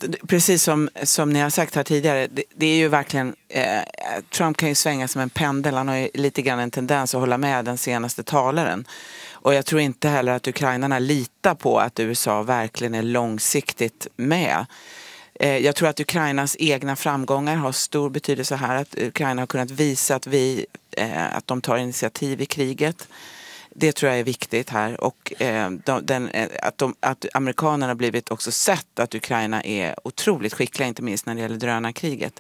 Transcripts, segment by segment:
precis som ni har sagt här tidigare, det är ju verkligen, Trump kan ju svänga som en pendel. Han har ju lite grann en tendens att hålla med den senaste talaren. Och jag tror inte heller att ukrainarna litar på att USA verkligen är långsiktigt med. Jag tror att Ukrainas egna framgångar har stor betydelse här. Att Ukraina har kunnat visa att de tar initiativ i kriget. Det tror jag är viktigt här. Och att amerikanerna har blivit också sett att Ukraina är otroligt skickliga, inte minst när det gäller drönarkriget.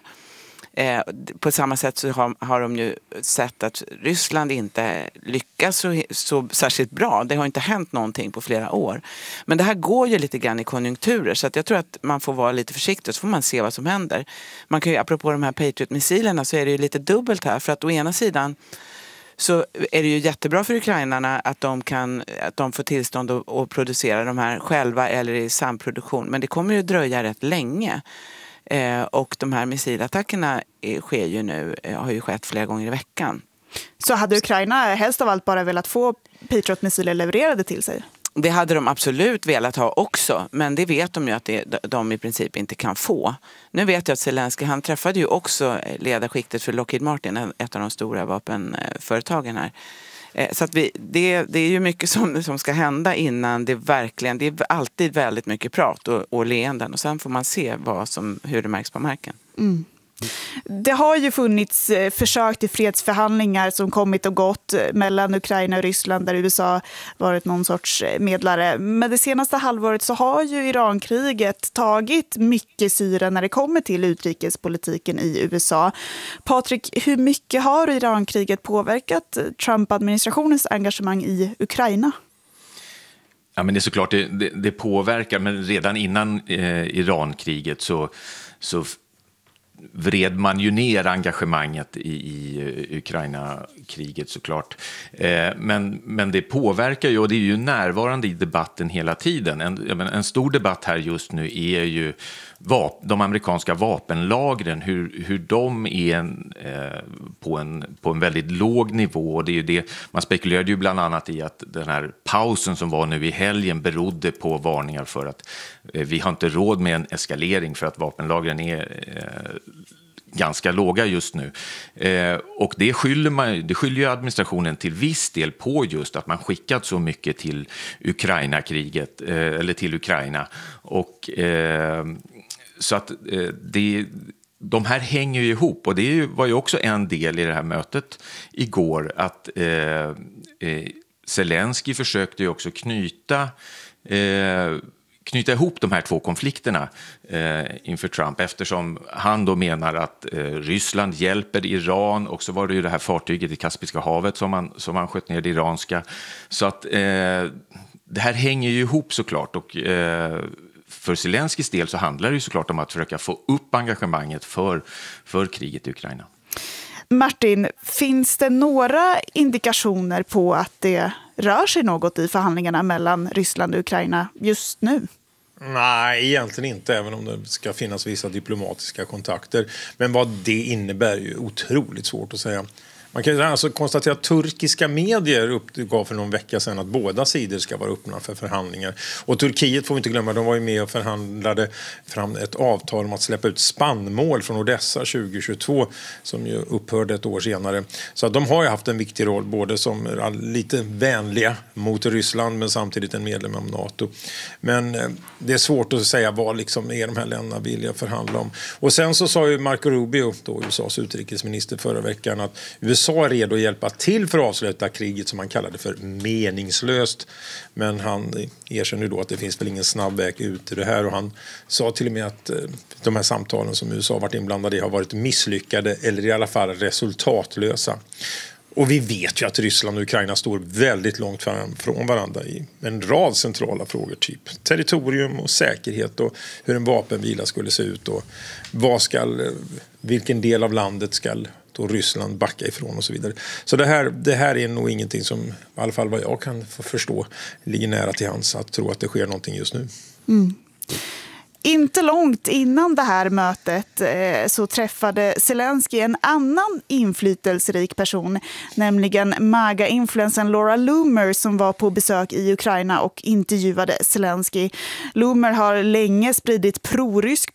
På samma sätt så har de ju sett att Ryssland inte lyckas så särskilt bra. Det har inte hänt någonting på flera år. Men det här går ju lite grann i konjunkturer, så att jag tror att man får vara lite försiktig, så får man se vad som händer. Man kan ju, apropå de här Patriot-missilerna, så är det ju lite dubbelt här. För att å ena sidan så är det ju jättebra för ukrainarna att de får tillstånd att producera de här själva eller i samproduktion. Men det kommer ju dröja rätt länge. Och de här missilattackerna sker ju nu, har ju skett flera gånger i veckan. Så hade Ukraina helst av allt bara velat få Patriot-missiler levererade till sig? Det hade de absolut velat ha också, men det vet de ju att de i princip inte kan få. Nu vet jag att Zelensky, han träffade ju också ledarskiktet för Lockheed Martin, ett av de stora vapenföretagen här. Så att det är ju mycket som ska hända innan det är alltid väldigt mycket prat och leenden, och sen får man se hur det märks på marken. Mm. Det har ju funnits försök till fredsförhandlingar som kommit och gått mellan Ukraina och Ryssland, där USA varit någon sorts medlare. Men det senaste halvåret så har ju Irankriget tagit mycket syre när det kommer till utrikespolitiken i USA. Patrik, hur mycket har Irankriget påverkat Trump-administrationens engagemang i Ukraina? Ja, men det är såklart det påverkar, men redan innan Irankriget så vred man ju ner engagemanget i Ukraina-kriget såklart. Men det påverkar ju, och det är ju närvarande i debatten hela tiden. En stor debatt här just nu är ju de amerikanska vapenlagren, hur de är på en väldigt låg nivå. Och det är ju det, man spekulerade ju bland annat i att den här pausen som var nu i helgen berodde på varningar för att vi har inte råd med en eskalering, för att vapenlagren är ganska låga just nu. Och det skyller ju administrationen till viss del på just att man skickat så mycket till Ukraina-kriget, eller till Ukraina. Och så att de här hänger ju ihop, och det var ju också en del i det här mötet igår, att Zelensky försökte ju också knyta ihop de här två konflikterna inför Trump, eftersom han då menar att Ryssland hjälper Iran, och så var det ju det här fartyget i Kaspiska havet som man sköt ner det iranska. Så att det här hänger ju ihop såklart, och för Zelenskys del så handlar det ju såklart om att försöka få upp engagemanget för kriget i Ukraina. Martin, finns det några indikationer på att det rör sig något i förhandlingarna mellan Ryssland och Ukraina just nu? Nej, egentligen inte, även om det ska finnas vissa diplomatiska kontakter. Men vad det innebär är ju otroligt svårt att säga. Man kan alltså konstatera att turkiska medier uppgav för någon vecka sedan att båda sidor ska vara öppna för förhandlingar. Och Turkiet får vi inte glömma, de var ju med och förhandlade fram ett avtal om att släppa ut spannmål från Odessa 2022, som ju upphörde ett år senare. Så att de har ju haft en viktig roll, både som lite vänliga mot Ryssland men samtidigt en medlem av NATO. Men det är svårt att säga vad liksom är de här länderna vilja förhandla om. Och sen så sa ju Marco Rubio, då USAs utrikesminister, förra veckan att USA är redo att hjälpa till för att avsluta kriget, som han kallade för meningslöst. Men han erkänner då att det finns väl ingen snabb väg ut ur det här, och han sa till och med att de här samtalen som USA varit inblandade i har varit misslyckade, eller i alla fall resultatlösa. Och vi vet ju att Ryssland och Ukraina står väldigt långt från varandra i en rad centrala frågor, typ territorium och säkerhet, och hur en vapenvila skulle se ut, och vilken del av landet ska då Ryssland backa ifrån och så vidare. Så det här är nog ingenting som, i alla fall vad jag kan förstå, ligger nära till hands att tro att det sker någonting just nu. Mm. Inte långt innan det här mötet så träffade Zelensky en annan inflytelserik person, nämligen MAGA-influencern Laura Loomer, som var på besök i Ukraina och intervjuade Zelensky. Loomer har länge spridit prorysk